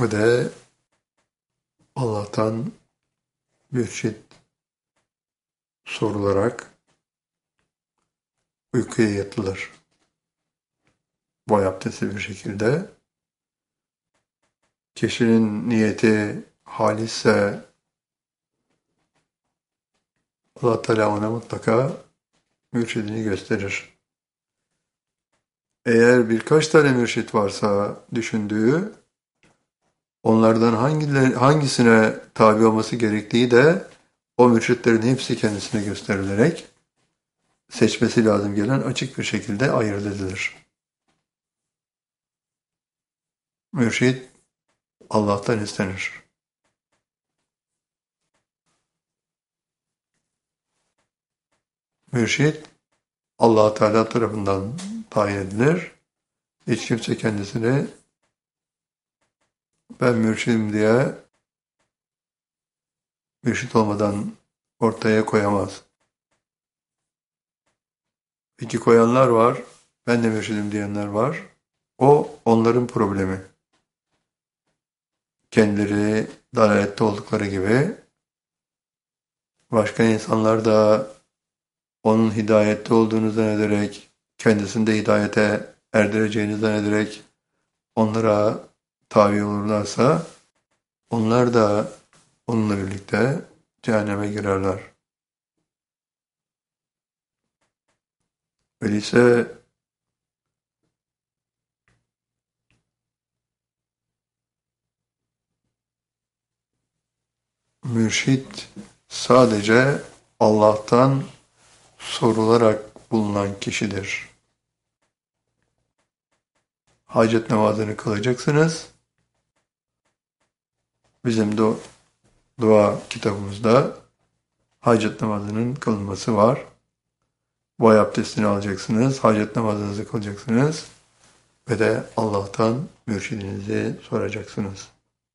Ve de Allah'tan mürşit sorularak uykuya yatılır. Boy abdesti bir şekilde. Kişinin niyeti halisse Allah Teala ona mutlaka mürşidini gösterir. Eğer birkaç tane mürşit varsa düşündüğü, onlardan hangisine tabi olması gerektiği de o mürşitlerin hepsi kendisine gösterilerek seçmesi lazım gelen açık bir şekilde ayırt edilir. Mürşit Allah'tan istenir. Mürşit Allah Teala tarafından tayin edilir. Hiç kimse kendisini ben mürşidim diye mürşit olmadan ortaya koyamaz. Peki koyanlar var, ben de mürşidim diyenler var. O onların problemi. Kendileri dalalette oldukları gibi başka insanlar da onun hidayette olduğunu zannederek, kendisini de hidayete erdireceğini zannederek onlara tabi olurlarsa onlar da onunla birlikte cehenneme girerler. Öyleyse mürşit sadece Allah'tan sorularak bulunan kişidir. Hacet namazını kılacaksınız. Bizim de dua kitabımızda hacet namazının kılınması var. Boy abdestini alacaksınız, hacet namazınızı kılacaksınız ve de Allah'tan mürşidinizi soracaksınız.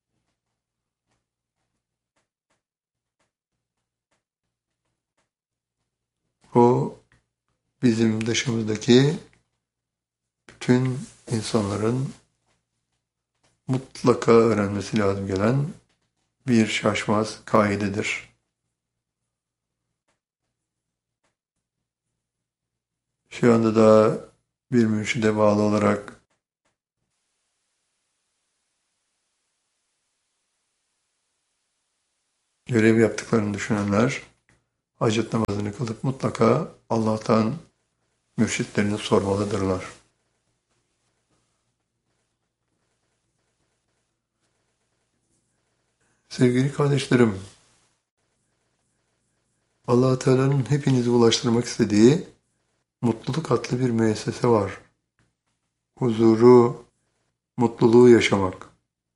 Bu bizim dışımızdaki bütün insanların mutlaka öğrenmesi lazım gelen bir şaşmaz kaidedir. Şu anda da bir mürşide bağlı olarak görev yaptıklarını düşünenler hacet namazını kılıp mutlaka Allah'tan mürşitlerini sormalıdırlar. Sevgili kardeşlerim, Allah Teala'nın hepinizi ulaştırmak istediği mutluluk adlı bir müessese var. Huzuru, mutluluğu yaşamak.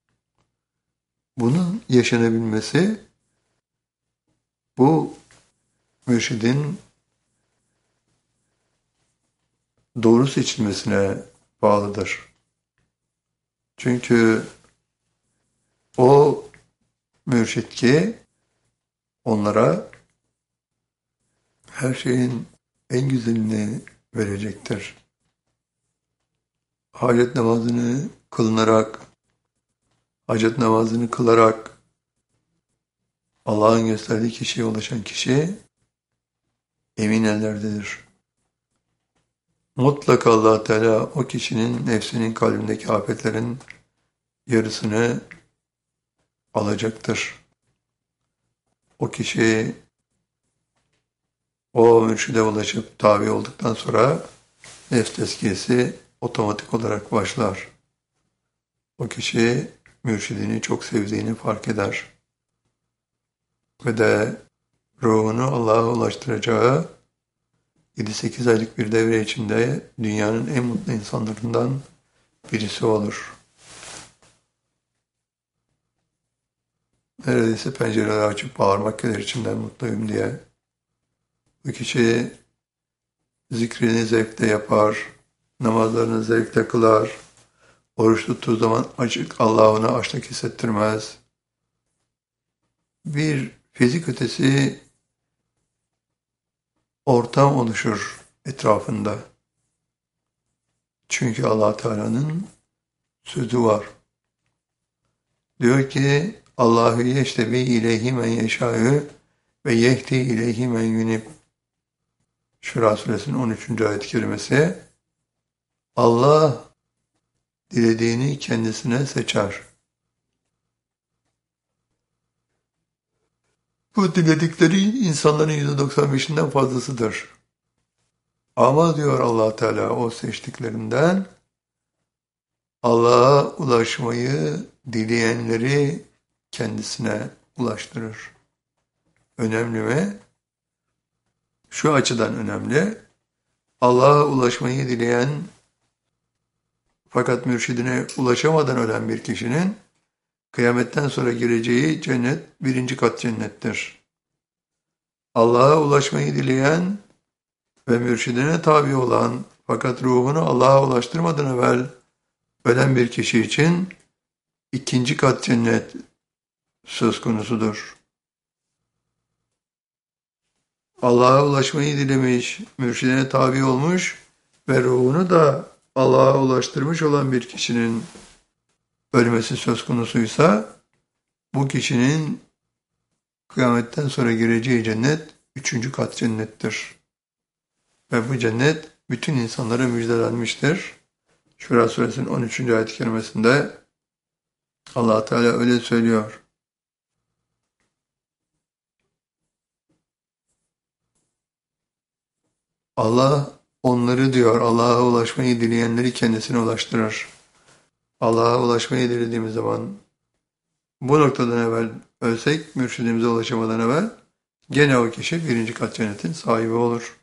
Bunun yaşanabilmesi bu mürşidin doğru seçilmesine bağlıdır. Çünkü o mürşit ki onlara her şeyin en güzelini verecektir. Hacet namazını kılınarak, hacet namazını kılarak Allah'ın gösterdiği kişiye ulaşan kişi emin ellerdedir. Mutlaka Allah Teala o kişinin nefsinin kalbindeki afetlerin yarısını alacaktır. O kişi o mürşide ulaşıp tabi olduktan sonra nefs tezkiyesi otomatik olarak başlar. O kişi mürşidini çok sevdiğini fark eder. Ve de ruhunu Allah'a ulaştıracağı 7-8 aylık bir devre içinde dünyanın en mutlu insanlarından birisi olur. Neredeyse pencereleri açıp bağırmak gelir içimden mutluyum diye. Bu kişi zikrini zevkle yapar, namazlarını zevkle kılar, oruç tuttuğu zaman Allah ona açlık hissettirmez. Bir fizik ötesi ortam oluşur etrafında. Çünkü Allah Teala'nın sözü var. Diyor ki Allahu yeştebi ileyhi men yeşâ'ü ve yehdi ileyhi men yunib. Şura suresinin 13. ayet-i kerimesi. Allah dilediğini kendisine seçer. Bu diledikleri insanların %95'inden fazlasıdır. Ama diyor Allah Teala o seçtiklerinden Allah'a ulaşmayı dileyenleri kendisine ulaştırır. Önemli mi? Şu açıdan önemli. Allah'a ulaşmayı dileyen fakat mürşidine ulaşamadan ölen bir kişinin kıyametten sonra gireceği cennet 1. kat cennettir. Allah'a ulaşmayı dileyen ve mürşidine tabi olan fakat ruhunu Allah'a ulaştırmadan evvel ölen bir kişi için 2. kat cennet söz konusudur. Allah'a ulaşmayı dilemiş, mürşidine tabi olmuş ve ruhunu da Allah'a ulaştırmış olan bir kişinin ölmesi söz konusuysa bu kişinin kıyametten sonra gireceği cennet 3. kat cennettir. Ve bu cennet bütün insanlara müjdelenmiştir. Şura suresinin 13. ayet-i kerimesinde Allah Teala öyle söylüyor. Allah onları diyor Allah'a ulaşmayı dileyenleri kendisine ulaştırır. Allah'a ulaşmayı dilediğimiz zaman bu noktadan evvel ölsek mürşidimize ulaşamadan evvel gene o kişi 1. kat cennetin sahibi olur.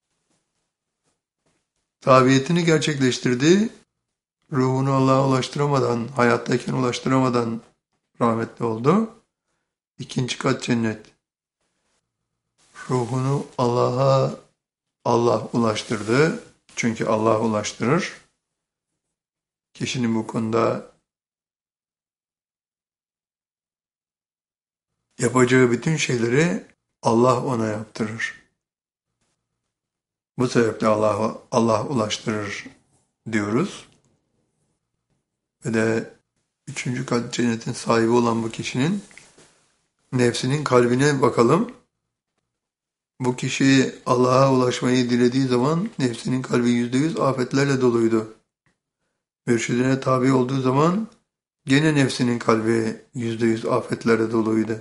Tabiyetini gerçekleştirdi, ruhunu Allah'a ulaştıramadan, hayattayken ulaştıramadan rahmetli oldu. 2. kat cennet. Ruhunu Allah ulaştırdı. Çünkü Allah ulaştırır. Kişinin bu konuda yapacağı bütün şeyleri Allah ona yaptırır. Bu sebeple Allah ulaştırır diyoruz. Ve de 3. kat cennetin sahibi olan bu kişinin nefsinin kalbine bakalım. Bu kişi Allah'a ulaşmayı dilediği zaman nefsinin kalbi %100 afetlerle doluydu. Mürşidine tabi olduğu zaman gene nefsinin kalbi %100 afetlerle doluydu.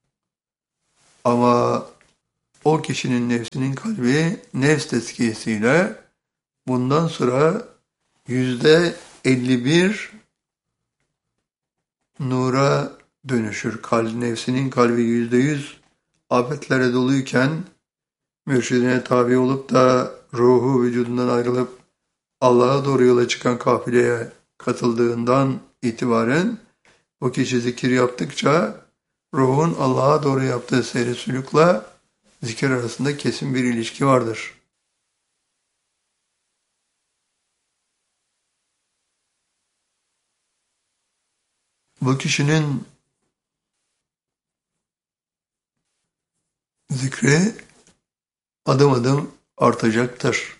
Ama o kişinin nefsinin kalbi nefs tezkiyesiyle bundan sonra %51 nura dönüşür. Nefsinin kalbi %100 afetlere doluyken mürşidine tabi olup da ruhu vücudundan ayrılıp Allah'a doğru yola çıkan kafileye katıldığından itibaren o kişi zikir yaptıkça ruhun Allah'a doğru yaptığı seyri sülükle zikir arasında kesin bir ilişki vardır. Bu kişinin zikri adım adım artacaktır.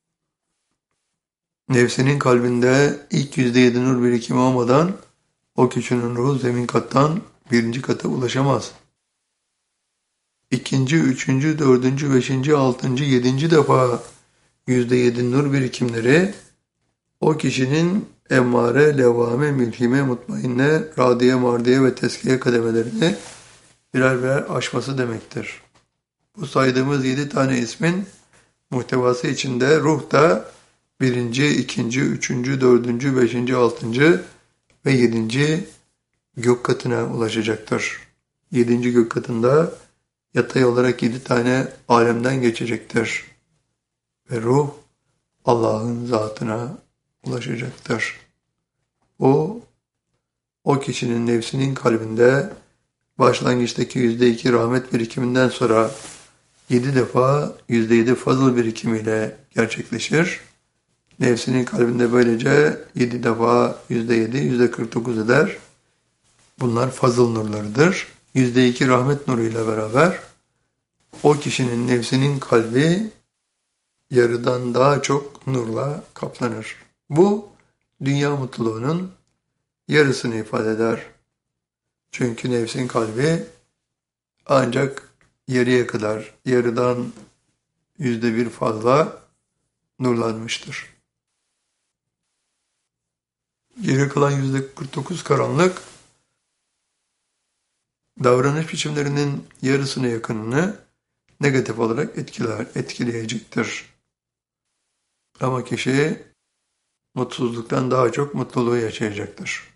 Nefsinin kalbinde ilk %7 nur birikimi olmadan o kişinin ruhu zemin kattan 1. kata ulaşamaz. 2., 3., 4., 5., 6., 7. defa %7 nur birikimleri o kişinin emmare, levvame, mülhime, mutmainne, radiye, mardiye ve teskiye kademelerini birer birer aşması demektir. Bu saydığımız 7 tane ismin muhtevası içinde ruh da 1., 2., 3., 4., 5., 6. ve 7. gök katına ulaşacaktır. 7. gök katında yatay olarak 7 tane alemden geçecektir. Ve ruh Allah'ın zatına ulaşacaktır. O kişinin nefsinin kalbinde başlangıçtaki %2 rahmet birikiminden sonra 7 defa %7 fazıl birikimiyle gerçekleşir. Nefsinin kalbinde böylece 7 defa %7, %49 eder. Bunlar fazıl nurlarıdır. %2 rahmet nuruyla beraber o kişinin nefsinin kalbi yarıdan daha çok nurla kaplanır. Bu dünya mutluluğunun yarısını ifade eder. Çünkü nefsin kalbi ancak yarıya kadar, yarıdan %1 fazla nurlanmıştır. Geri kalan %49 karanlık, davranış biçimlerinin yarısına yakınını negatif olarak etkileyecektir. Ama kişi mutsuzluktan daha çok mutluluğu yaşayacaktır.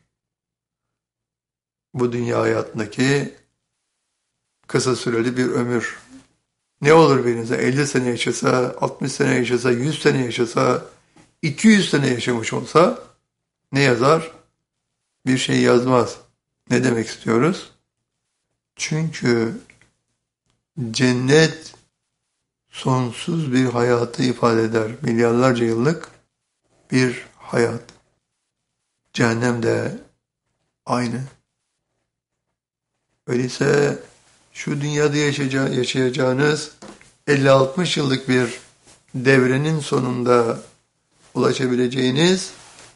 Bu dünya hayatındaki kısa süreli bir ömür. Ne olur birinize 50 sene yaşasa, 60 sene yaşasa, 100 sene yaşasa, 200 sene yaşamış olsa ne yazar? Bir şey yazmaz. Ne demek istiyoruz? Çünkü cennet sonsuz bir hayatı ifade eder. Milyarlarca yıllık bir hayat. Cehennem de aynı. Öyleyse şu dünyada yaşayacağınız 50-60 yıllık bir devrenin sonunda ulaşabileceğiniz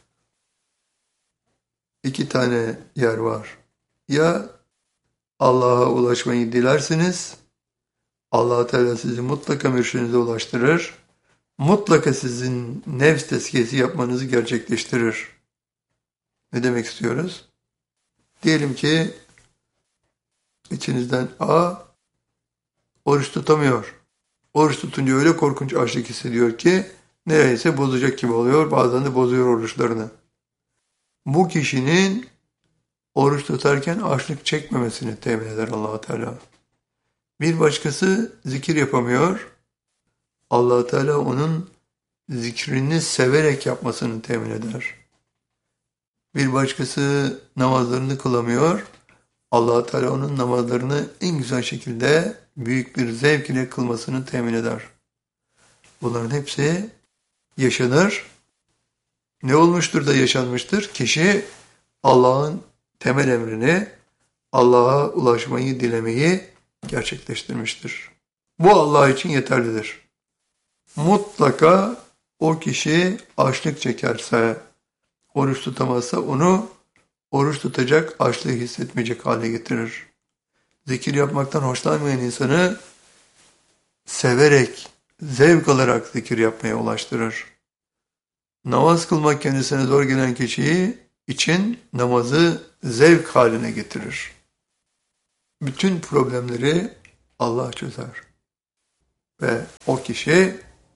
iki tane yer var. Ya Allah'a ulaşmayı dilersiniz, Allah Teala sizi mutlaka mürşidinize ulaştırır, mutlaka sizin nefs tezkiyesi yapmanızı gerçekleştirir. Ne demek istiyoruz? Diyelim ki içinizden oruç tutamıyor. Oruç tutunca öyle korkunç açlık hissediyor ki neredeyse bozacak gibi oluyor. Bazen de bozuyor oruçlarını. Bu kişinin oruç tutarken açlık çekmemesini temin eder Allah Teala. Bir başkası zikir yapamıyor. Allah Teala onun zikrini severek yapmasını temin eder. Bir başkası namazlarını kılamıyor. Allah Teala onun namazlarını en güzel şekilde büyük bir zevk ile kılmasını temin eder. Bunların hepsi yaşanır. Ne olmuştur da yaşanmıştır? Kişi Allah'ın temel emrini, Allah'a ulaşmayı dilemeyi gerçekleştirmiştir. Bu Allah için yeterlidir. Mutlaka o kişi açlık çekerse, oruç tutamazsa onu oruç tutacak, açlığı hissetmeyecek hale getirir. Zikir yapmaktan hoşlanmayan insanı severek, zevk alarak zikir yapmaya ulaştırır. Namaz kılmak kendisine zor gelen kişiyi için namazı zevk haline getirir. Bütün problemleri Allah çözer. Ve o kişi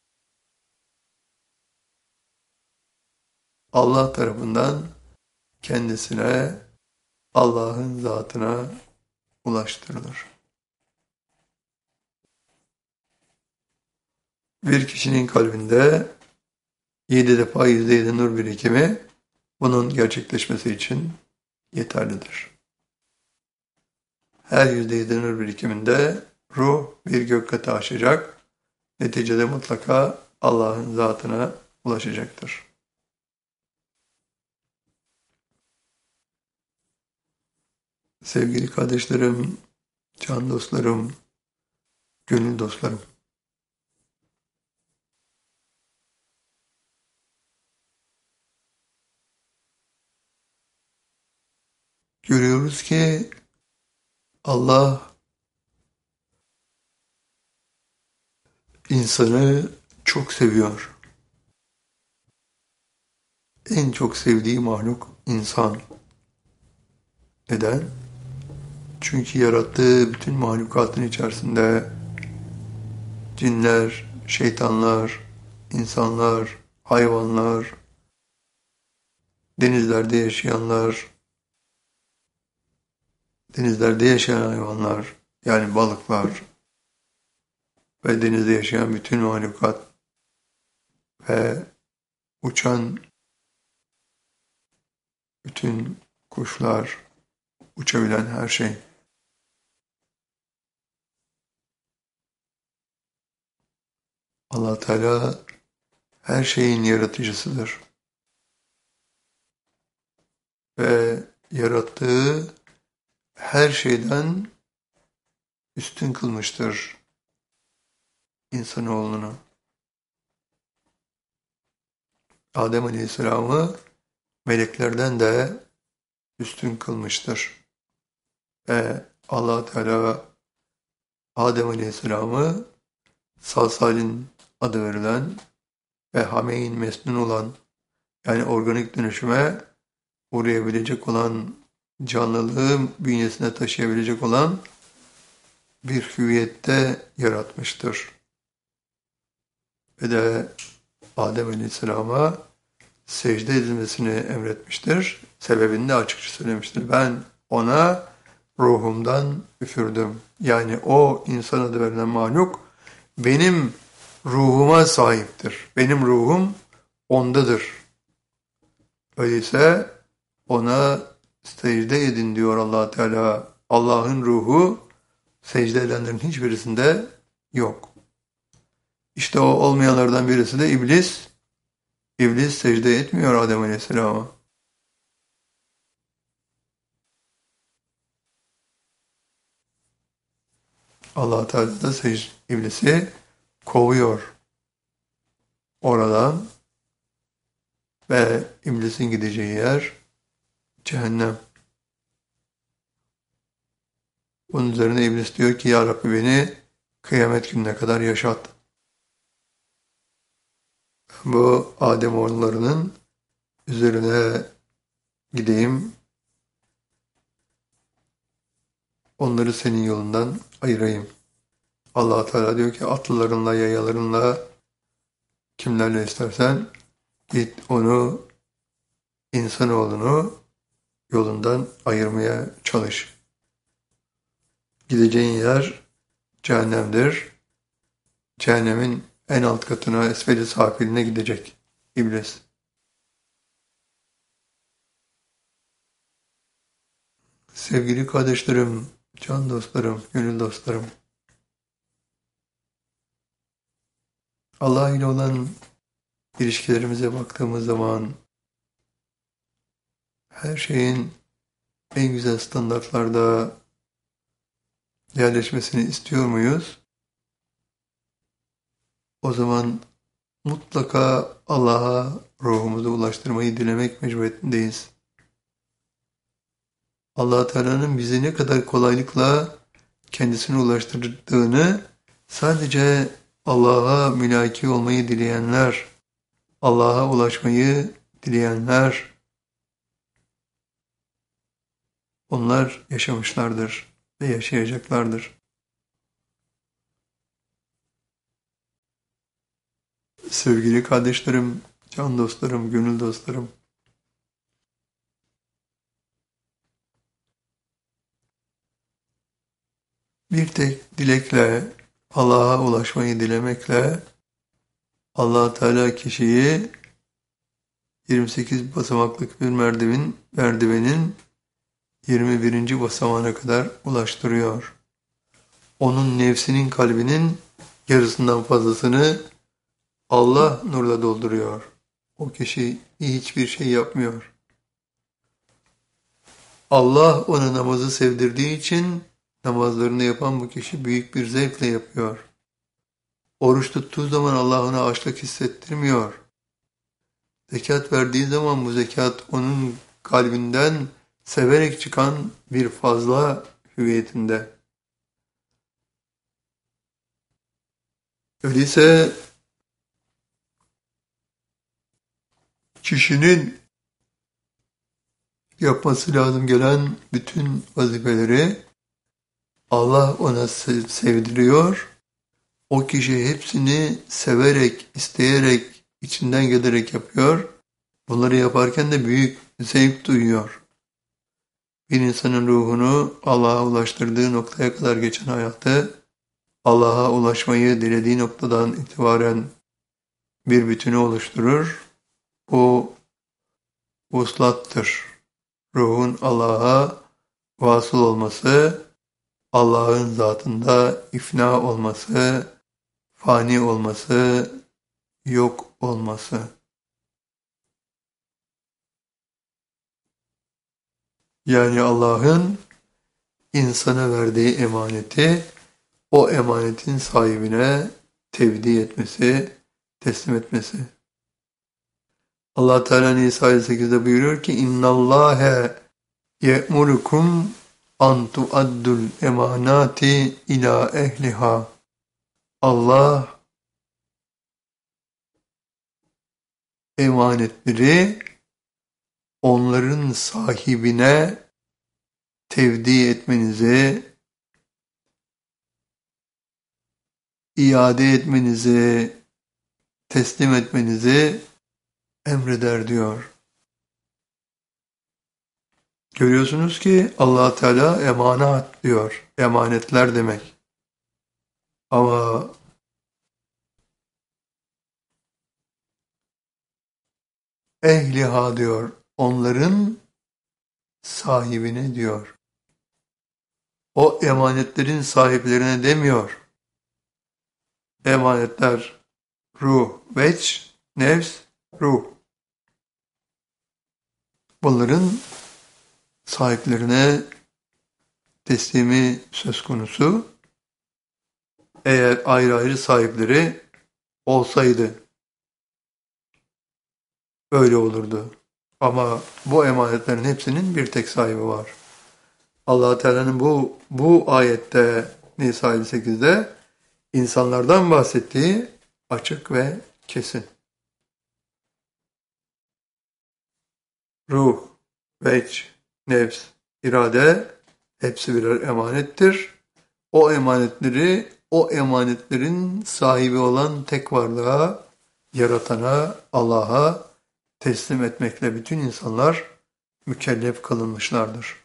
Allah tarafından kendisine, Allah'ın zatına ulaştırılır. Bir kişinin kalbinde 7 defa %7 nur birikimi bunun gerçekleşmesi için yeterlidir. Her %7 nur birikiminde ruh bir gök katı aşacak, neticede mutlaka Allah'ın zatına ulaşacaktır. Sevgili kardeşlerim, can dostlarım, gönül dostlarım. Görüyoruz ki Allah insanı çok seviyor. En çok sevdiği mahluk insan. Neden? Çünkü yarattığı bütün mahlukatın içerisinde cinler, şeytanlar, insanlar, hayvanlar, denizlerde yaşayanlar, denizlerde yaşayan hayvanlar, yani balıklar ve denizde yaşayan bütün mahlukat ve uçan bütün kuşlar, uçabilen her şey. Allah Teala her şeyin yaratıcısıdır. Ve yarattığı her şeyden üstün kılmıştır insanoğlunu. Adem Aleyhisselam'ı meleklerden de üstün kılmıştır. Allah Teala Adem Aleyhisselam'ı salsalin adı verilen ve hameyin mesnun olan, yani organik dönüşüme uğrayabilecek olan, canlılığı bünyesine taşıyabilecek olan bir hüviyette yaratmıştır. Ve de Adem Aleyhisselam'a secde edilmesini emretmiştir. Sebebini de açıkça söylemiştir. Ben ona ruhumdan üfürdüm. Yani o insan adı verilen mahluk benim ruhuma sahiptir. Benim ruhum ondadır. Öyleyse ona secde edin diyor Allah Teala. Allah'ın ruhu secde edenlerin hiçbirisinde yok. İşte o olmayanlardan birisi de iblis. İblis secde etmiyor Adem Aleyhisselam'a. Allah Teala da iblisi kovuyor oradan ve iblisin gideceği yer cehennem. Bunun üzerine iblis diyor ki ya Rabbi beni kıyamet gününe kadar yaşat. Bu Adem oğullarının üzerine gideyim, onları senin yolundan ayırayım. Allah Teala diyor ki atlılarınla, yayalarınla, kimlerle istersen git onu, insanoğlunu yolundan ayırmaya çalış. Gideceğin yer cehennemdir. Cehennemin en alt katına, esfeli safiline gidecek iblis. Sevgili kardeşlerim, can dostlarım, gönül dostlarım. Allah ile olan ilişkilerimize baktığımız zaman her şeyin en güzel standartlarda yerleşmesini istiyor muyuz? O zaman mutlaka Allah'a ruhumuzu ulaştırmayı dilemek mecburiyetindeyiz. Allah Teala'nın bizi ne kadar kolaylıkla kendisine ulaştırdığını sadece Allah'a mülaki olmayı dileyenler, Allah'a ulaşmayı dileyenler, onlar yaşamışlardır ve yaşayacaklardır. Sevgili kardeşlerim, can dostlarım, gönül dostlarım, bir tek dilekle, Allah'a ulaşmayı dilemekle Allah Teala kişiyi 28 basamaklık bir merdivenin 21. basamağına kadar ulaştırıyor. Onun nefsinin kalbinin yarısından fazlasını Allah nurla dolduruyor. O kişi hiçbir şey yapmıyor. Allah ona namazı sevdirdiği için namazlarını yapan bu kişi büyük bir zevkle yapıyor. Oruç tuttuğu zaman Allah ona açlık hissettirmiyor. Zekat verdiği zaman bu zekat onun kalbinden severek çıkan bir fazla hüviyetinde. Öyleyse kişinin yapması lazım gelen bütün vazifeleri Allah ona sevdiriyor. O kişi hepsini severek, isteyerek, içinden gelerek yapıyor. Bunları yaparken de büyük zevk duyuyor. Bir insanın ruhunu Allah'a ulaştırdığı noktaya kadar geçen hayatı, Allah'a ulaşmayı dilediği noktadan itibaren bir bütünü oluşturur. Bu vuslattır. Ruhun Allah'a vasıl olması, Allah'ın zatında ifna olması, fani olması, yok olması. Yani Allah'ın insana verdiği emaneti, o emanetin sahibine tevdi etmesi, teslim etmesi. Allah Teala Nisa 8'de buyuruyor ki İnnallâhe ye'murukum an tuaddul emanati ila ehliha. Allah emanetleri onların sahibine tevdi etmenizi, iade etmenizi, teslim etmenizi emreder diyor. Görüyorsunuz ki Allah Teala emanat diyor. Emanetler demek. Ama ehliha diyor. Onların sahibine diyor. O emanetlerin sahiplerine demiyor. Emanetler ruh, veç, nefs, ruh. Bunların sahiplerine teslimi söz konusu. Eğer ayrı ayrı sahipleri olsaydı öyle olurdu. Ama bu emanetlerin hepsinin bir tek sahibi var. Allah Teala'nın bu ayette Nisa 58'de insanlardan bahsettiği açık ve kesin. Ruh, veç, nefs, irade hepsi birer emanettir. O emanetlerin sahibi olan tek varlığa, yaratana, Allah'a teslim etmekle bütün insanlar mükellef kılınmışlardır.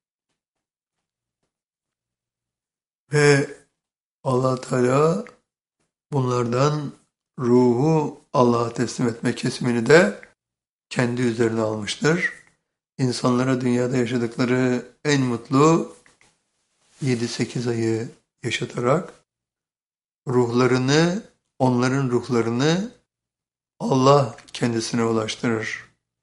Ve Allah Teala bunlardan ruhu Allah'a teslim etme kesimini de kendi üzerine almıştır. İnsanlara dünyada yaşadıkları en mutlu 7-8 ayı yaşatarak onların ruhlarını Allah kendisine ulaştırır.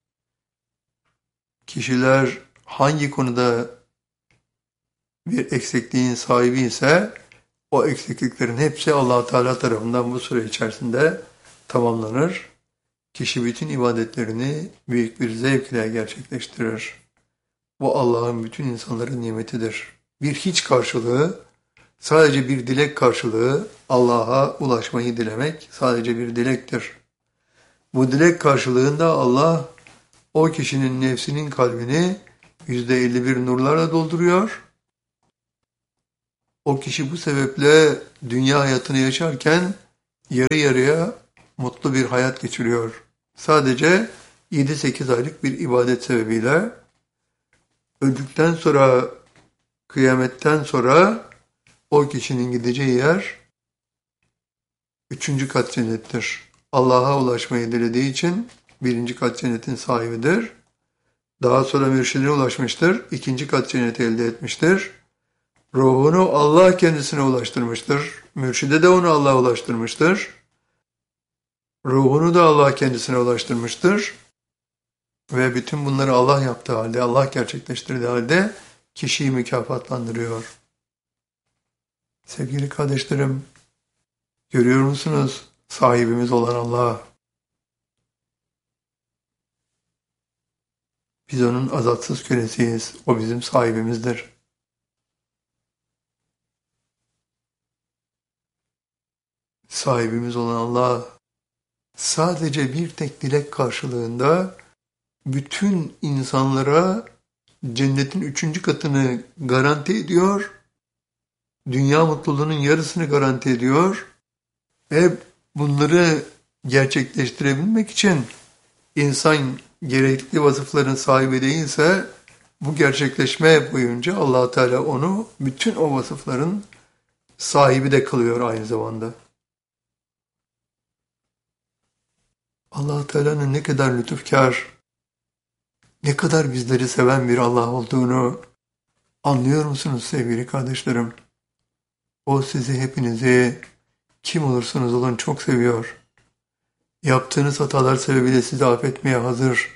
Kişiler hangi konuda bir eksikliğin sahibi ise o eksikliklerin hepsi Allah Teala tarafından bu süre içerisinde tamamlanır. Kişi bütün ibadetlerini büyük bir zevkle gerçekleştirir. Bu Allah'ın bütün insanların nimetidir. Bir hiç karşılığı, sadece bir dilek karşılığı Allah'a ulaşmayı dilemek sadece bir dilektir. Bu dilek karşılığında Allah o kişinin nefsinin kalbini %51 nurlarla dolduruyor. O kişi bu sebeple dünya hayatını yaşarken yarı yarıya mutlu bir hayat geçiriyor. Sadece 7-8 aylık bir ibadet sebebiyle öldükten sonra, kıyametten sonra o kişinin gideceği yer 3. kat cennettir. Allah'a ulaşmayı dilediği için 1. kat cennetin sahibidir. Daha sonra mürşidine ulaşmıştır. 2. kat cenneti elde etmiştir. Ruhunu Allah kendisine ulaştırmıştır. Mürşide de onu Allah ulaştırmıştır. Ruhunu da Allah kendisine ulaştırmıştır. Ve bütün bunları Allah yaptığı halde, Allah gerçekleştirdiği halde kişiyi mükafatlandırıyor. Sevgili kardeşlerim, görüyor musunuz sahibimiz olan Allah? Biz onun azatsız kölesiyiz. O bizim sahibimizdir. Sahibimiz olan Allah sadece bir tek dilek karşılığında bütün insanlara cennetin 3. katını garanti ediyor, dünya mutluluğunun yarısını garanti ediyor ve bunları gerçekleştirebilmek için insan gerekli vasıfların sahibi değilse bu gerçekleşme boyunca Allah Teala onu bütün o vasıfların sahibi de kılıyor aynı zamanda. Allah Teala'nın ne kadar lütufkar, ne kadar bizleri seven bir Allah olduğunu anlıyor musunuz sevgili kardeşlerim? O sizi, hepinizi, kim olursanız olun çok seviyor. Yaptığınız hatalar sebebiyle sizi affetmeye hazır.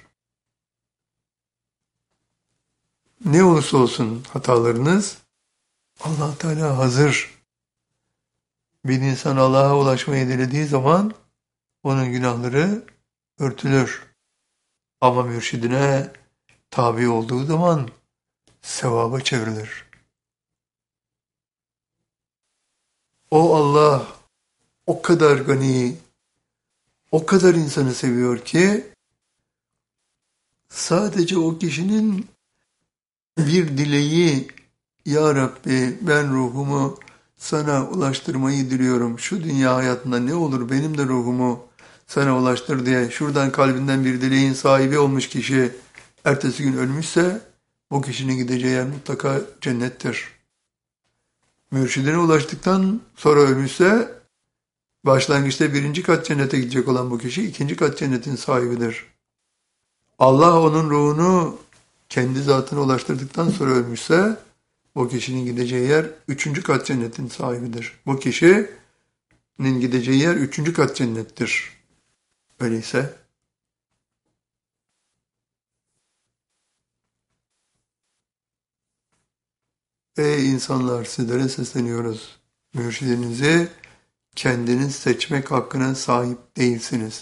Ne olursa olsun hatalarınız, Allah Teala hazır. Bir insan Allah'a ulaşmayı dilediği zaman onun günahları örtülür. Ama mürşidine tabi olduğu zaman sevaba çevrilir. O Allah o kadar gani, o kadar insanı seviyor ki sadece o kişinin bir dileği, Ya Rabbi ben ruhumu sana ulaştırmayı diliyorum. Şu dünya hayatında ne olur benim de ruhumu sana ulaştır diye şuradan kalbinden bir dileğin sahibi olmuş kişi ertesi gün ölmüşse o kişinin gideceği yer mutlaka cennettir. Mürşidine ulaştıktan sonra ölmüşse başlangıçta birinci kat cennete gidecek olan bu kişi ikinci kat cennetin sahibidir. Allah onun ruhunu kendi zatına ulaştırdıktan sonra ölmüşse o kişinin gideceği yer üçüncü kat cennetin sahibidir. Bu kişinin gideceği yer üçüncü kat cennettir. Öyleyse ey insanlar sizlere sesleniyoruz. Mürşidinizi kendiniz seçmek hakkına sahip değilsiniz.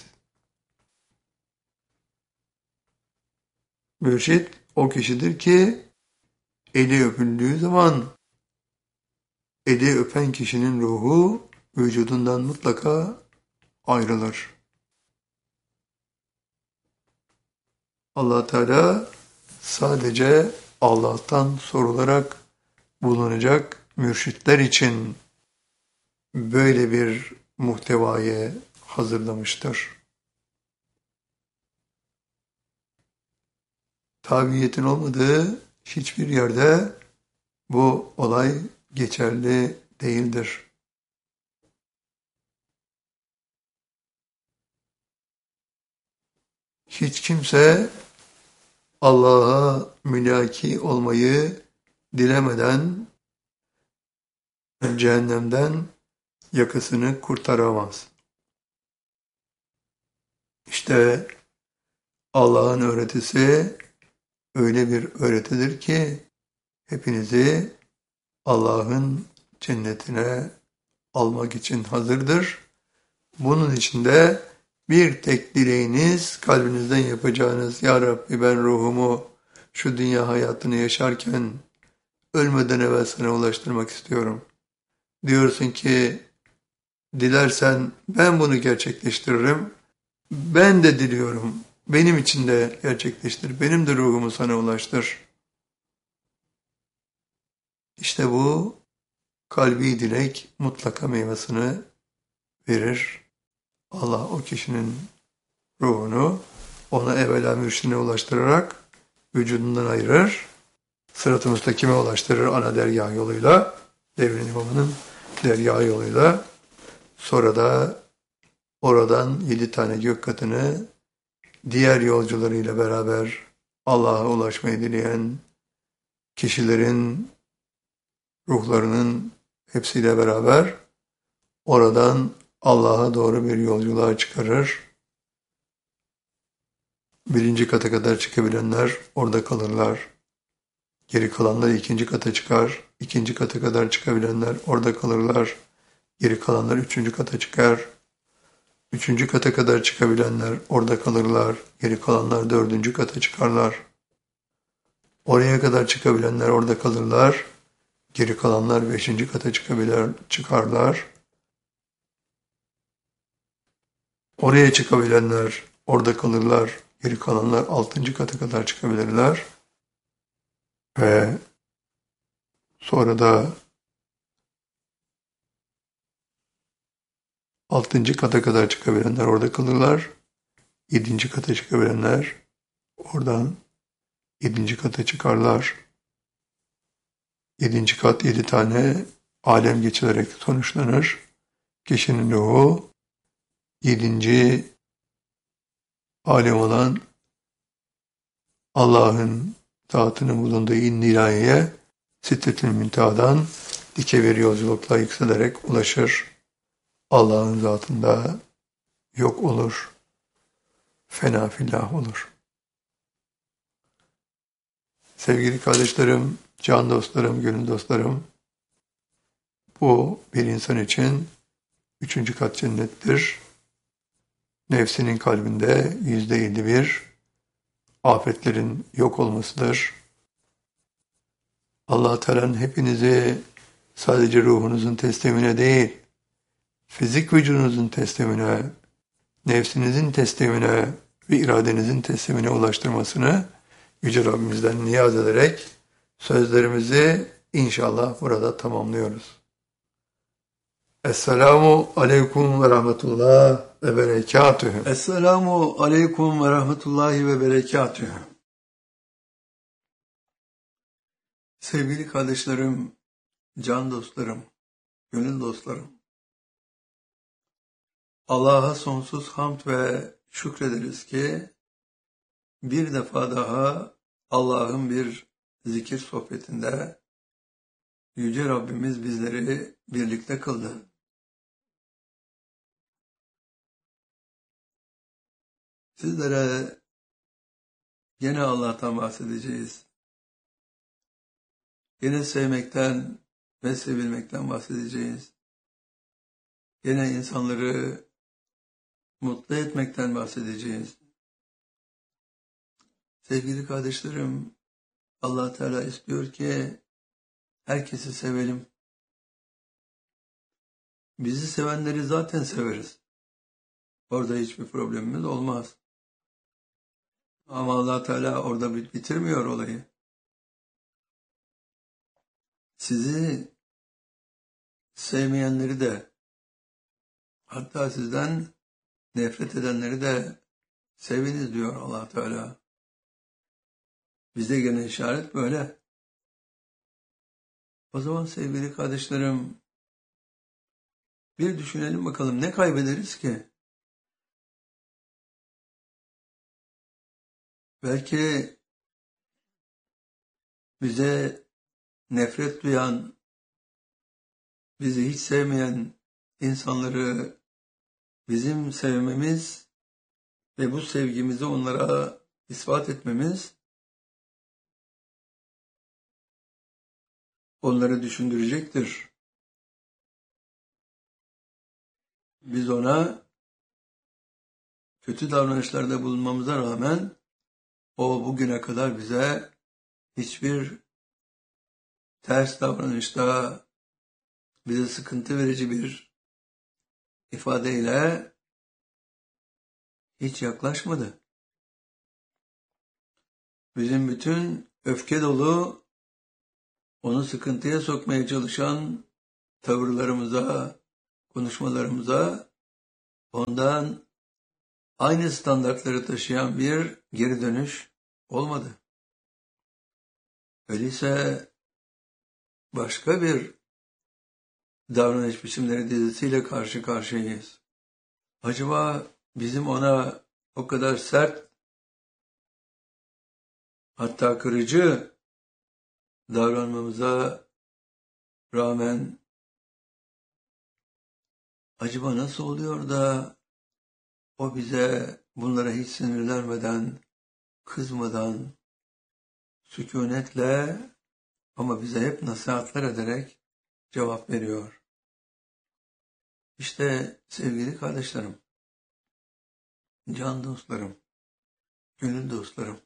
Mürşid o kişidir ki eli öpüldüğü zaman eli öpen kişinin ruhu vücudundan mutlaka ayrılır. Allah Teala sadece Allah'tan sorularak bulunacak mürşitler için böyle bir muhtevayı hazırlamıştır. Tabiiyetin olmadığı hiçbir yerde bu olay geçerli değildir. Hiç kimse Allah'a mülaki olmayı dilemeden cehennemden yakasını kurtaramaz. İşte Allah'ın öğretisi öyle bir öğretidir ki hepinizi Allah'ın cennetine almak için hazırdır. Bunun için de bir tek dileğiniz, kalbinizden yapacağınız, Ya Rabbi ben ruhumu şu dünya hayatını yaşarken ölmeden evvel sana ulaştırmak istiyorum. Diyorsun ki dilersen ben bunu gerçekleştiririm. Ben de diliyorum. Benim için de gerçekleştir. Benim de ruhumu sana ulaştır. İşte bu kalbi dilek mutlaka meyvasını verir. Allah o kişinin ruhunu ona evvela mürşidine ulaştırarak vücudundan ayırır. Sırat-ı müstakime ulaştırır ana dergah yoluyla. Devrin imamının dergah yoluyla. Sonra da oradan 7 tane gök katını diğer yolcularıyla beraber Allah'a ulaşmayı dileyen kişilerin ruhlarının hepsiyle beraber oradan Allah'a doğru bir yolculuğa çıkarır. Birinci kata kadar çıkabilenler orada kalırlar. Geri kalanlar ikinci kata çıkar. İkinci kata kadar çıkabilenler orada kalırlar. Geri kalanlar üçüncü kata çıkar. Üçüncü kata kadar çıkabilenler orada kalırlar. Geri kalanlar dördüncü kata çıkarlar. Oraya kadar çıkabilenler orada kalırlar. Geri kalanlar beşinci kata çıkarlar. Oraya çıkabilenler orada kalırlar. Geri kalanlar altıncı kata kadar çıkabilirler. Ve sonra da altıncı kata kadar çıkabilenler orada kalırlar. Yedinci kata çıkabilenler oradan yedinci kata çıkarlar. Yedinci kat 7 tane alem geçilerek sonuçlanır. Kişinin ruhu yedinci alem olan Allah'ın zatının bulunduğu in-nihayeye Sidretül Münteha'dan dike bir yolculukla yükselerek ulaşır. Allah'ın zatında yok olur. Fena fillah olur. Sevgili kardeşlerim, can dostlarım, gönül dostlarım, bu bir insan için üçüncü kat cennettir. Nefsinin kalbinde %51 afetlerin yok olmasıdır. Allah Teala'nın hepinizi sadece ruhunuzun teslimine değil, fizik vücudunuzun teslimine, nefsinizin teslimine ve iradenizin teslimine ulaştırmasını Yüce Rabbimizden niyaz ederek sözlerimizi inşallah burada tamamlıyoruz. Esselamu aleyküm ve rahmetullah ve berekatühü. Esselamu aleyküm ve rahmetullahi ve berekatühü. Sevgili kardeşlerim, can dostlarım, gönül dostlarım, Allah'a sonsuz hamd ve şükrederiz ki bir defa daha Allah'ın bir zikir sohbetinde Yüce Rabbimiz bizleri birlikte kıldı. Sizlere gene Allah'tan bahsedeceğiz. Yine sevmekten ve sevilmekten bahsedeceğiz. Yine insanları mutlu etmekten bahsedeceğiz. Sevgili kardeşlerim, Allah Teala istiyor ki herkesi sevelim. Bizi sevenleri zaten severiz. Orada hiçbir problemimiz olmaz. Ama Allah Teala orada bitirmiyor olayı. Sizi sevmeyenleri de, hatta sizden nefret edenleri de seviniz diyor Allah Teala. Bize gene işaret böyle. O zaman sevgili kardeşlerim, bir düşünelim bakalım ne kaybederiz ki? Belki bize nefret duyan, bizi hiç sevmeyen insanları bizim sevmemiz ve bu sevgimizi onlara ispat etmemiz onları düşündürecektir. Biz ona kötü davranışlarda bulunmamıza rağmen o bugüne kadar bize hiçbir ters davranışta bize sıkıntı verici bir ifadeyle hiç yaklaşmadı. Bizim bütün öfke dolu, onu sıkıntıya sokmaya çalışan tavırlarımıza, konuşmalarımıza ondan aynı standartları taşıyan bir geri dönüş olmadı. Öyleyse başka bir davranış biçimleri dizisiyle karşı karşıyayız. Acaba bizim ona o kadar sert, hatta kırıcı davranmamıza rağmen acaba nasıl oluyor da o bize bunlara hiç sinirlenmeden, kızmadan, sükunetle ama bize hep nasihatler ederek cevap veriyor. İşte sevgili kardeşlerim, can dostlarım, gönül dostlarım,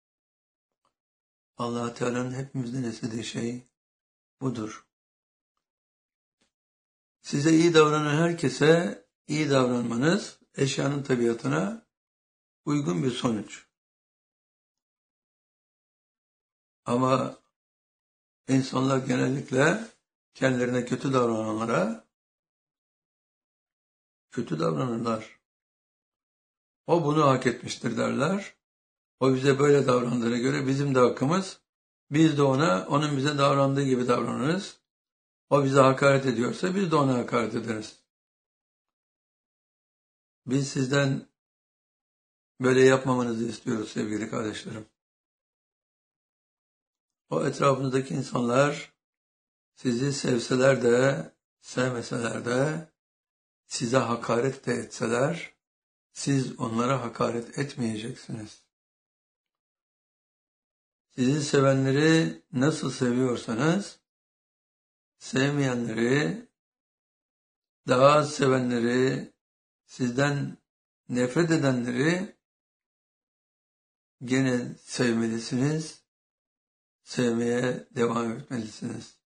Allah Teala'nın hepimizden istediği şey budur. Size iyi davranan herkese iyi davranmanız eşyanın tabiatına uygun bir sonuç. Ama insanlar genellikle kendilerine kötü davrananlara kötü davranırlar. O bunu hak etmiştir derler. O bize böyle davrandığına göre bizim de hakkımız. Biz de ona, onun bize davrandığı gibi davranırız. O bize hakaret ediyorsa biz de ona hakaret ederiz. Biz sizden böyle yapmamanızı istiyoruz sevgili kardeşlerim. O etrafınızdaki insanlar sizi sevseler de, sevmeseler de, size hakaret de etseler, siz onlara hakaret etmeyeceksiniz. Sizi sevenleri nasıl seviyorsanız, sevmeyenleri, daha az sevenleri, sizden nefret edenleri gene sevmelisiniz, sevmeye devam etmelisiniz.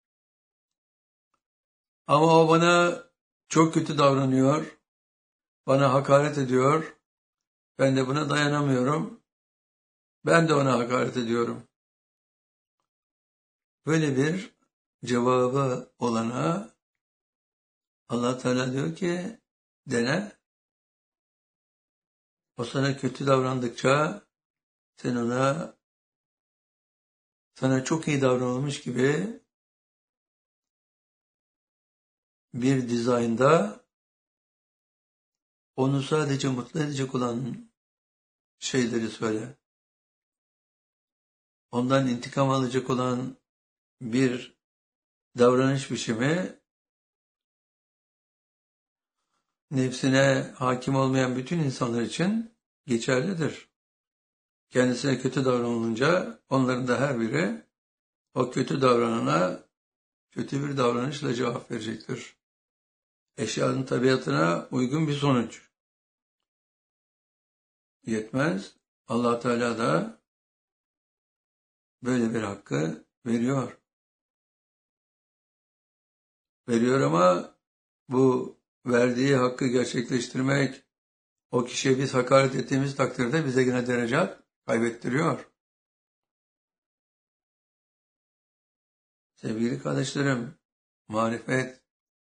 Ama o bana çok kötü davranıyor, bana hakaret ediyor, ben de buna dayanamıyorum, ben de ona hakaret ediyorum. Böyle bir cevabı olana Allah Teala diyor ki dene. O sana kötü davrandıkça sen sana çok iyi davranılmış gibi bir dizaynda onu sadece mutlu edecek olan şeyleri söyle. Ondan intikam alacak olan bir davranış biçimi nefsine hakim olmayan bütün insanlar için geçerlidir. Kendisine kötü davranılınca onların da her biri o kötü davranana kötü bir davranışla cevap verecektir. Eşyanın tabiatına uygun bir sonuç. Yetmez. Allah Teala da böyle bir hakkı veriyor. Veriyor ama bu verdiği hakkı gerçekleştirmek, o kişiye biz hakaret ettiğimiz takdirde bize yine derece kaybettiriyor. Sevgili kardeşlerim, marifet,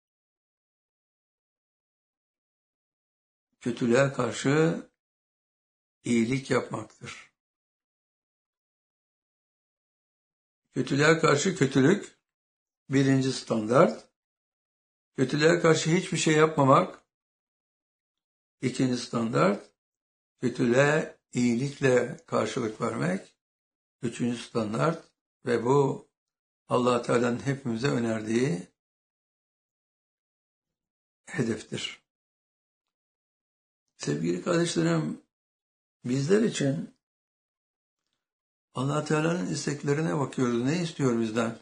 kötülüğe karşı iyilik yapmaktır. Kötülüğe karşı kötülük, birinci standart. Kötülüğe karşı hiçbir şey yapmamak, ikinci standart. Kötülüğe iyilikle karşılık vermek, üçüncü standart. Ve bu Allah Teala'nın hepimize önerdiği hedeftir. Sevgili kardeşlerim, bizler için Allah Teala'nın isteklerine bakıyoruz. Ne istiyor bizden?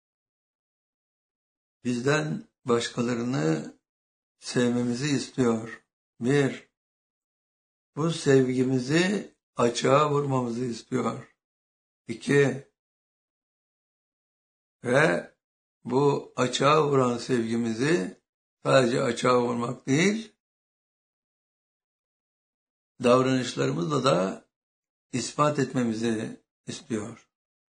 Bizden başkalarını sevmemizi istiyor. Bir, bu sevgimizi açığa vurmamızı istiyor. İki, ve bu açığa vuran sevgimizi sadece açığa vurmak değil, davranışlarımızla da ispat etmemizi istiyor.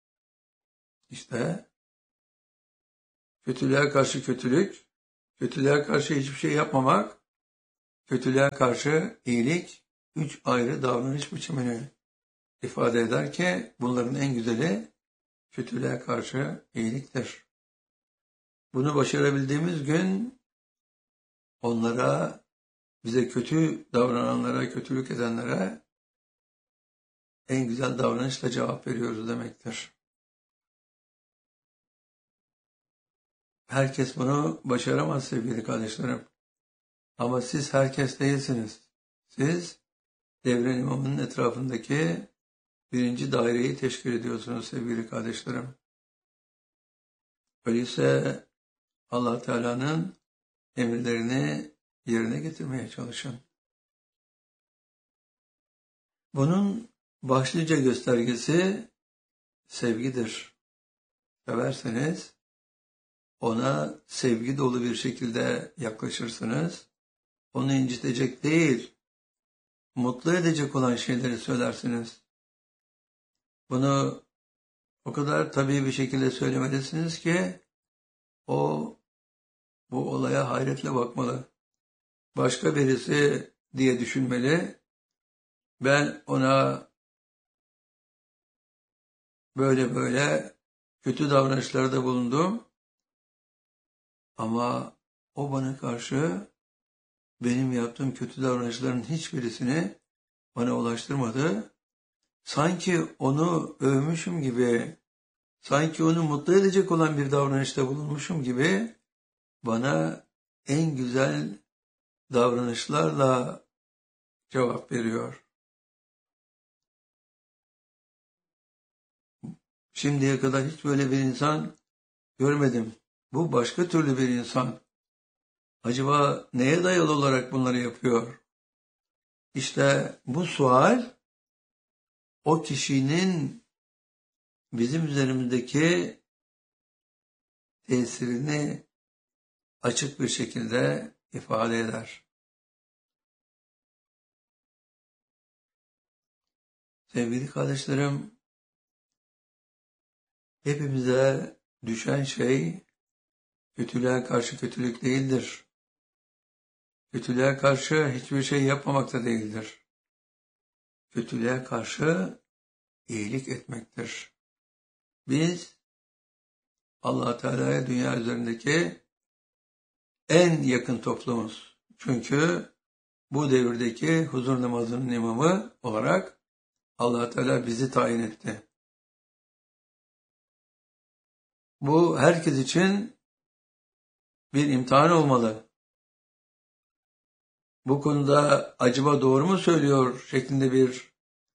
İşte kötülüğe karşı kötülük, kötülüğe karşı hiçbir şey yapmamak, kötülüğe karşı iyilik, üç ayrı davranış biçimini ifade eder ki bunların en güzeli kötülüğe karşı iyiliktir. Bunu başarabildiğimiz gün onlara, bize kötü davrananlara, kötülük edenlere en güzel davranışla cevap veriyoruz demektir. Herkes bunu başaramaz sevgili kardeşlerim. Ama siz herkes değilsiniz. Siz Devran İmamı'nın etrafındaki birinci daireyi teşkil ediyorsunuz sevgili kardeşlerim. Öyleyse Allah Teala'nın emirlerini yerine getirmeye çalışın. Bunun başlıca göstergesi sevgidir. Severseniz ona sevgi dolu bir şekilde yaklaşırsınız. Onu incitecek değil, mutlu edecek olan şeyleri söylersiniz. Bunu o kadar tabii bir şekilde söylemelisiniz ki o bu olaya hayretle bakmalı. Başka birisi diye düşünmeli. Ben ona böyle kötü davranışlarda bulundum ama o bana karşı benim yaptığım kötü davranışların hiçbirisini bana ulaştırmadı. Sanki onu övmüşüm gibi, sanki onu mutlu edecek olan bir davranışta bulunmuşum gibi bana en güzel davranışlarla cevap veriyor. Şimdiye kadar hiç böyle bir insan görmedim. Bu başka türlü bir insan. Acaba neye dayalı olarak bunları yapıyor? İşte bu sual o kişinin bizim üzerimizdeki tesirini açık bir şekilde ifade eder. Sevgili kardeşlerim, hepimize düşen şey kötülüğe karşı kötülük değildir. Kötülüğe karşı hiçbir şey yapmamak da değildir. Kötülüğe karşı iyilik etmektir. Biz Allah Teala'ya dünya üzerindeki en yakın toplumuz. Çünkü bu devirdeki huzur namazının imamı olarak Allah Teala bizi tayin etti. Bu herkes için bir imtihan olmalı. Bu konuda acaba doğru mu söylüyor şeklinde bir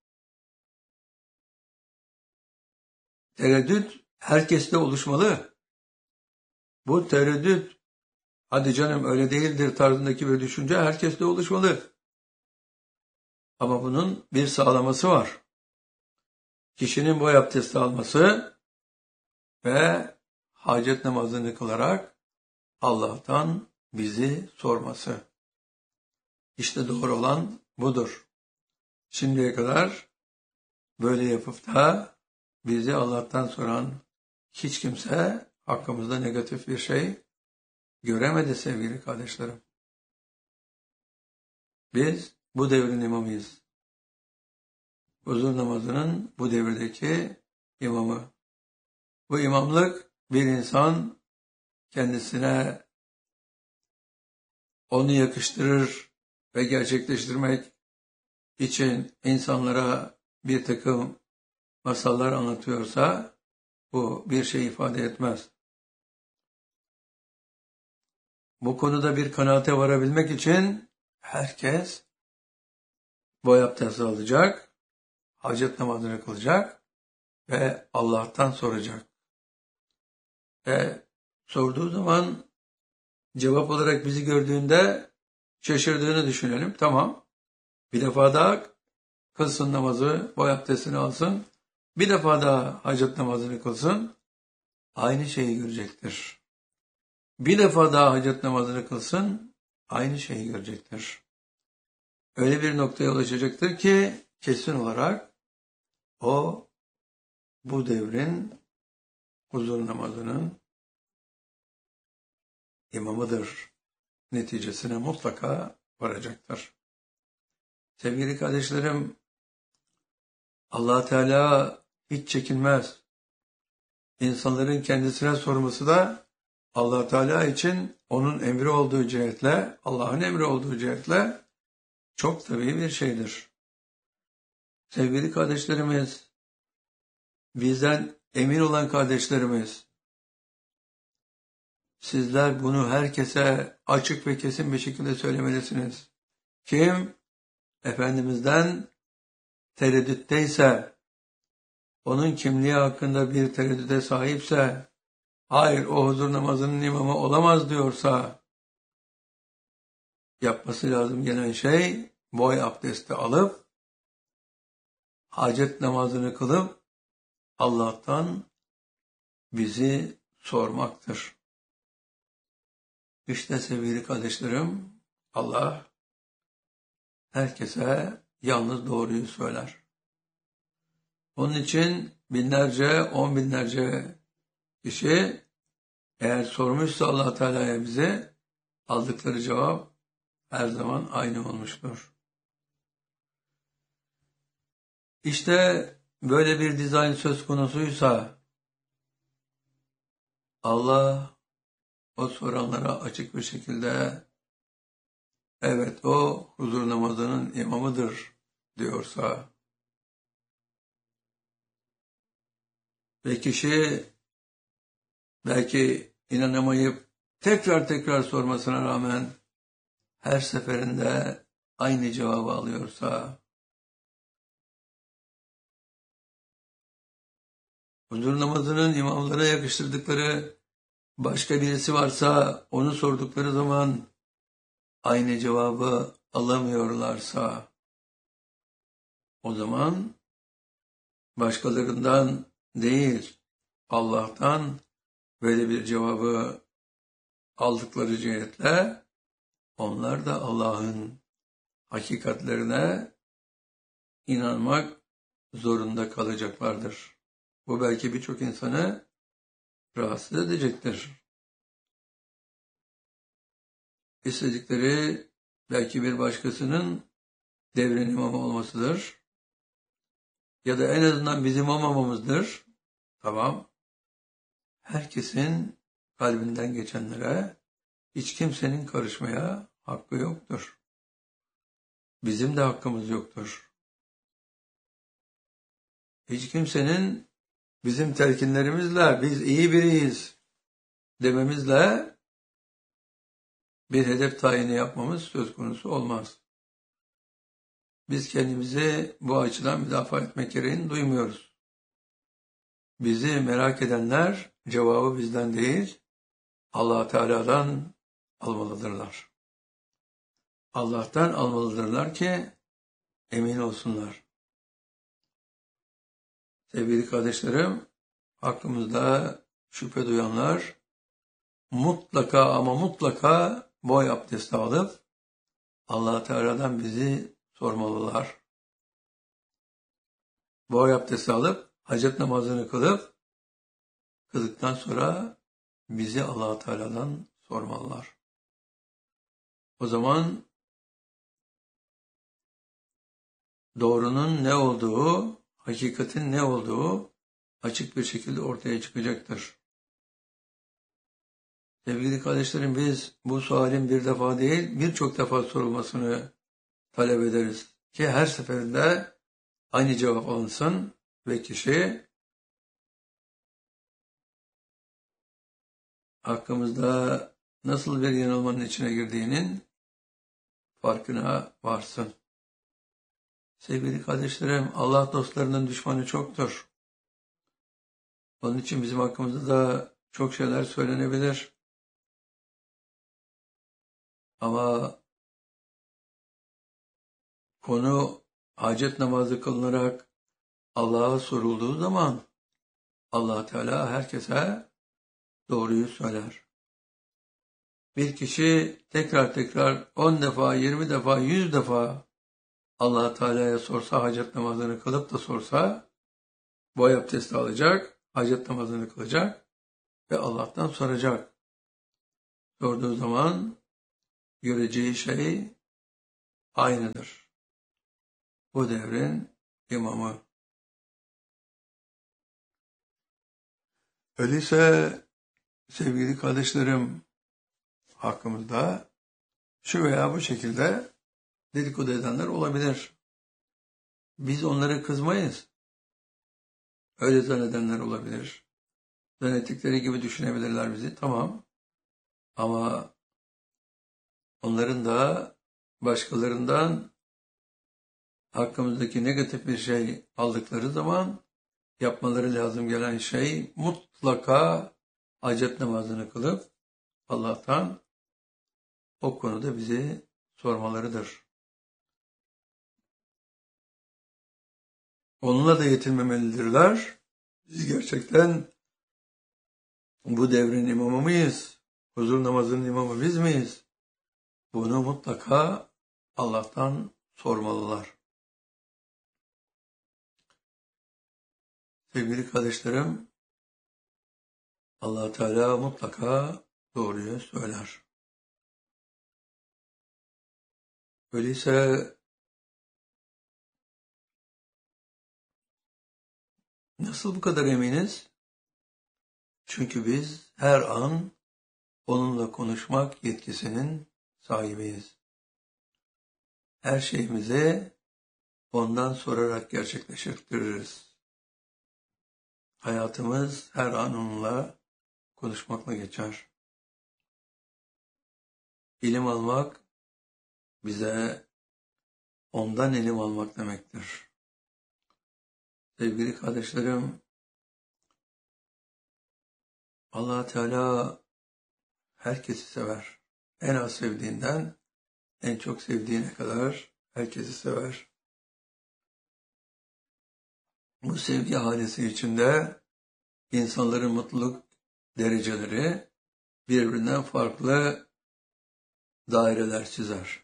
tereddüt herkeste oluşmalı. Bu tereddüt, hadi canım öyle değildir tarzındaki bir düşünce herkeste oluşmalı. Ama bunun bir sağlaması var. Kişinin boy abdesti alması ve hacet namazını kılarak Allah'tan bizi sorması. İşte doğru olan budur. Şimdiye kadar böyle yapıp da bizi Allah'tan soran hiç kimse hakkımızda negatif bir şey göremedi sevgili kardeşlerim. Biz bu devrin imamıyız. Huzur namazının bu devirdeki imamı. Bu imamlık bir insan kendisine onu yakıştırır ve gerçekleştirmek için insanlara bir takım masallar anlatıyorsa bu bir şey ifade etmez. Bu konuda bir kanaate varabilmek için herkes boy abdesti alacak, hacet namazını kılacak ve Allah'tan soracak. Ve sorduğu zaman cevap olarak bizi gördüğünde şaşırdığını düşünelim. Tamam, bir defa daha kılsın namazı, boy abdestini alsın, bir defa daha hacet namazını kılsın, aynı şeyi görecektir. Bir defa daha hacet namazını kılsın, aynı şeyi görecektir. Öyle bir noktaya ulaşacaktır ki kesin olarak o bu devrin huzur namazının imamıdır. Neticesine mutlaka varacaktır. Sevgili kardeşlerim, Allah Teala hiç çekinmez. İnsanların kendisine sorması da Allah Teala için onun emri olduğu cihetle, Allah'ın emri olduğu cihetle çok tabii bir şeydir. Sevgili kardeşlerimiz, bizden emin olan kardeşlerimiz, sizler bunu herkese açık ve kesin bir şekilde söylemelisiniz. Kim Efendimiz'den tereddütteyse, onun kimliği hakkında bir tereddüte sahipse, hayır o huzur namazının imamı olamaz diyorsa, yapması lazım gelen şey boy abdesti alıp, hacet namazını kılıp, Allah'tan bizi sormaktır. İşte sevgili kardeşlerim, Allah herkese yalnız doğruyu söyler. Onun için binlerce, on binlerce kişi eğer sormuşsa Allah Teala'ya bize aldıkları cevap her zaman aynı olmuştur. İşte böyle bir dizayn söz konusuysa Allah o soranlara açık bir şekilde evet o huzur namazının imamıdır diyorsa ve kişi belki inanamayıp tekrar sormasına rağmen her seferinde aynı cevabı alıyorsa, huzur namazının imamlara yakıştırdıkları başka birisi varsa onu sordukları zaman aynı cevabı alamıyorlarsa o zaman başkalarından değil. Allah'tan böyle bir cevabı aldıkları cihetle onlar da Allah'ın hakikatlerine inanmak zorunda kalacaklardır. Bu belki birçok insanı rahatsız edecektir. İstedikleri belki bir başkasının devrin imamı olmasıdır. Ya da en azından bizim olmamamızdır. Tamam. Herkesin kalbinden geçenlere hiç kimsenin karışmaya hakkı yoktur. Bizim de hakkımız yoktur. Hiç kimsenin bizim telkinlerimizle biz iyi biriyiz dememizle bir hedef tayini yapmamız söz konusu olmaz. Biz kendimizi bu açıdan müdafaa etmek gereğini duymuyoruz. Bizi merak edenler cevabı bizden değil, Allah Teala'dan almalıdırlar. Allah'tan almalıdırlar ki emin olsunlar. Sevgili kardeşlerim, hakkımızda şüphe duyanlar mutlaka ama mutlaka boy abdesti alıp Allah Teala'dan bizi sormalılar. Boy abdesti alıp hacet namazını kıldıktan sonra bizi Allah Teala'dan sormalılar. O zaman doğrunun ne olduğu, hakikatin ne olduğu açık bir şekilde ortaya çıkacaktır. Sevgili kardeşlerim, biz bu sualin bir defa değil birçok defa sorulmasını talep ederiz ki her seferinde aynı cevap alınsın ve kişi hakkımızda nasıl bir yanılmanın içine girdiğinin farkına varsın. Sevgili kardeşlerim, Allah dostlarının düşmanı çoktur. Onun için bizim hakkımızda da çok şeyler söylenebilir. Ama konu hacet namazı kılınarak Allah'a sorulduğu zaman Allah Teala herkese doğruyu söyler. Bir kişi tekrar 10 defa, 20 defa, 100 defa Allah Teala'ya sorsa, hacet namazını kılıp da sorsa, boy abdesti alacak, hacet namazını kılacak ve Allah'tan soracak. Sorduğu zaman göreceği şey aynıdır. Bu devrin imamı. Öyleyse sevgili kardeşlerim, hakkımızda şu veya bu şekilde dedikodu edenler olabilir. Biz onlara kızmayız. Öyle zannedenler olabilir. Zannettikleri gibi düşünebilirler bizi. Tamam. Ama onların da başkalarından hakkımızdaki negatif bir şey aldıkları zaman yapmaları lazım gelen şey mutlaka hacet namazını kılıp Allah'tan o konuda bizi sormalarıdır. Onunla da yetinmemelidirler. Biz gerçekten bu devrin imamı mıyız? Huzur namazının imamı biz miyiz? Bunu mutlaka Allah'tan sormalılar. Sevgili kardeşlerim, Allah Teala mutlaka doğruyu söyler. Öyleyse nasıl bu kadar eminiz? Çünkü biz her an onunla konuşmak yetkisinin sahibiyiz. Her şeyimizi ondan sorarak gerçekleştiririz. Hayatımız her an onunla konuşmakla geçer. İlim almak bize ondan ilim almak demektir. Sevgili kardeşlerim, Allah Teala herkesi sever. En az sevdiğinden en çok sevdiğine kadar herkesi sever. Bu sevgi halesi içinde insanların mutluluk dereceleri birbirinden farklı daireler çizer.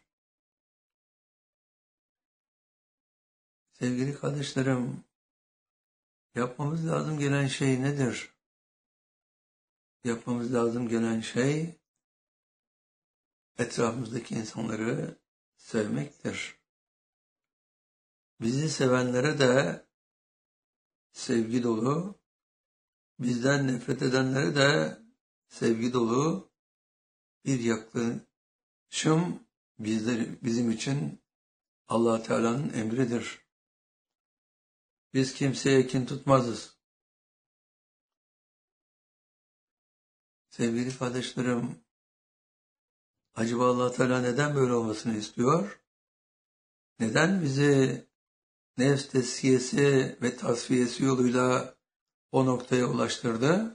Sevgili kardeşlerim, yapmamız lazım gelen şey nedir? Yapmamız lazım gelen şey etrafımızdaki insanları sevmektir. Bizi sevenlere de sevgi dolu, bizden nefret edenlere de sevgi dolu bir yaklaşım bizim için Allah Teala'nın emridir. Biz kimseye kin tutmazız. Sevgili kardeşlerim, acaba Allah Teala neden böyle olmasını istiyor? Neden bizi nefs tezkiyesi ve tasfiyesi yoluyla o noktaya ulaştırdı?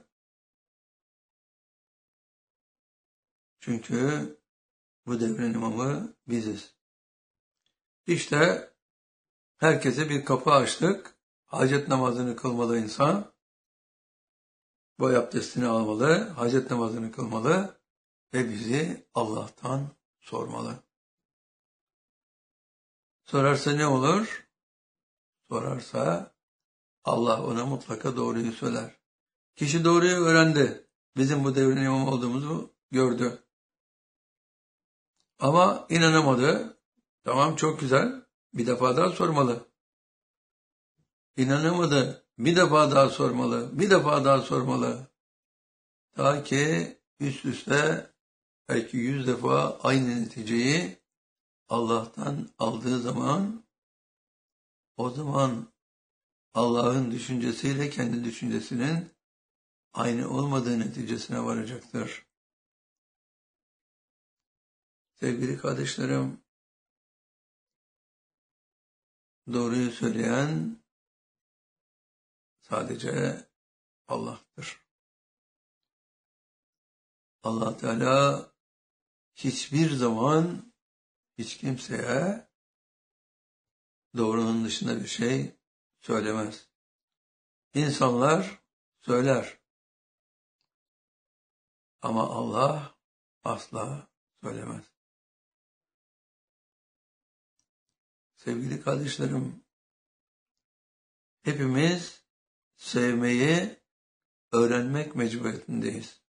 Çünkü bu devrin imamı biziz. İşte herkese bir kapı açtık. Hacet namazını kılmalı insan. Boy abdestini almalı, hacet namazını kılmalı ve bizi Allah'tan sormalı. Sorarsa ne olur? Sorarsa Allah ona mutlaka doğruyu söyler. Kişi doğruyu öğrendi. Bizim bu devrin imamı olduğumuzu gördü. Ama inanamadı. Tamam, çok güzel. Bir defa daha sormalı. İnanamadı. Bir defa daha sormalı. Bir defa daha sormalı. Ta ki üst üste belki 100 defa aynı neticeyi Allah'tan aldığı zaman, o zaman Allah'ın düşüncesiyle kendi düşüncesinin aynı olmadığı neticesine varacaktır. Sevgili kardeşlerim, doğruyu söyleyen sadece Allah'tır. Allah Teala hiçbir zaman hiç kimseye doğrunun dışında bir şey söylemez. İnsanlar söyler. Ama Allah asla söylemez. Sevgili kardeşlerim, hepimiz sevmeyi öğrenmek mecburiyetindeyiz.